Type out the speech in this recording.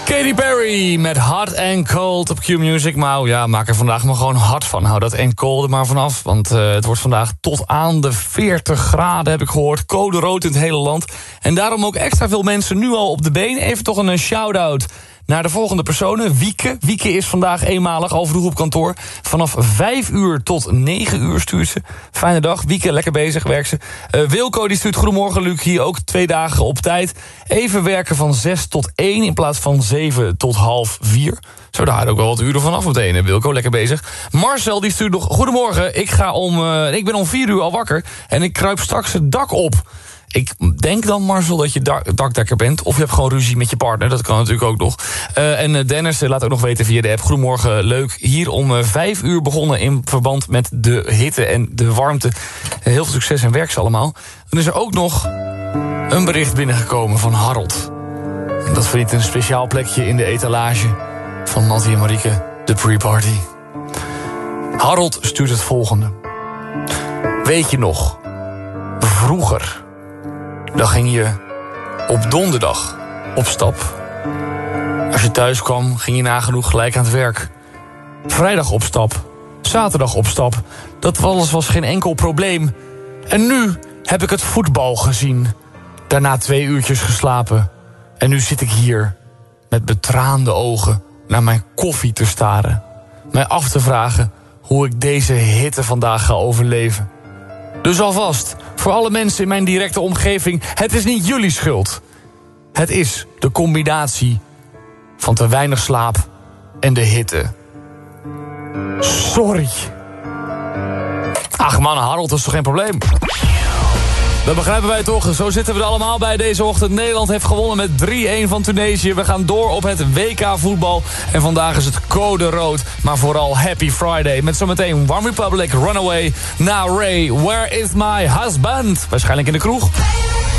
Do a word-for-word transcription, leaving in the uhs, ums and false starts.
Katy Perry met Hot and Cold op Q-Music. Maar ja, maak er vandaag maar gewoon hard van. Hou dat en cold er maar vanaf. Want uh, het wordt vandaag tot aan de veertig graden, heb ik gehoord. Code rood in het hele land. En daarom ook extra veel mensen nu al op de been. Even toch een shout-out naar de volgende personen. Wieke. Wieke is vandaag eenmalig al vroeg op kantoor. Vanaf vijf uur tot negen uur stuurt ze. Fijne dag. Wieke, lekker bezig, werkt ze. Uh, Wilco die stuurt goedemorgen, Luc. Hier ook twee dagen op tijd. Even werken van zes tot één in plaats van zeven tot half vier. Zo, daar ook wel wat uren vanaf meteen, Wilco. Lekker bezig. Marcel die stuurt nog goedemorgen. Ik, ga om, uh, ik ben om vier uur al wakker. En ik kruip straks het dak op. Ik denk dan, Marcel, dat je dak dakdekker bent. Of je hebt gewoon ruzie met je partner. Dat kan natuurlijk ook nog. Uh, en uh, Dennis uh, laat ook nog weten via de app. Goedemorgen, leuk. Hier om uh, vijf uur begonnen in verband met de hitte en de warmte. Uh, heel veel succes en werk ze allemaal. Dan is er ook nog een bericht binnengekomen van Harold. En dat verdient een speciaal plekje in de etalage van Mattie en Marieke, de pre-party. Harold stuurt het volgende. Weet je nog, vroeger, dan ging je op donderdag op stap. Als je thuis kwam, ging je nagenoeg gelijk aan het werk. Vrijdag op stap, zaterdag op stap. Dat alles was geen enkel probleem. En nu heb ik het voetbal gezien. Daarna twee uurtjes geslapen. En nu zit ik hier met betraande ogen naar mijn koffie te staren. Mij af te vragen hoe ik deze hitte vandaag ga overleven. Dus alvast, voor alle mensen in mijn directe omgeving, het is niet jullie schuld. Het is de combinatie van te weinig slaap en de hitte. Sorry. Ach man, Harold, dat is toch geen probleem? Dat begrijpen wij toch. Zo zitten we er allemaal bij deze ochtend. Nederland heeft gewonnen met drie-een van Tunesië. We gaan door op het W K voetbal. En vandaag is het code rood. Maar vooral Happy Friday. Met zometeen One Republic, Runaway. Now Ray, Where is my husband? Waarschijnlijk in de kroeg.